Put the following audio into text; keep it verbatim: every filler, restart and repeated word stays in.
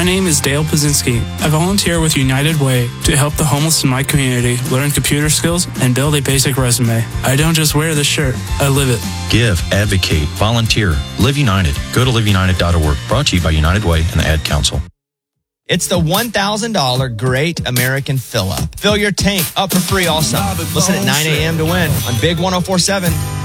name is Dale Pazinski. I volunteer with United Way to help the homeless in my community learn computer skills and build a basic resume. I don't just wear this shirt, I live it. Give, advocate, volunteer, Live United. Go to live united dot org. Brought to you by United Way and the Ad Council. It's the one thousand dollars Great American Fill-Up. Fill your tank up for free all summer. Listen at nine a.m. to win on Big one oh four seven.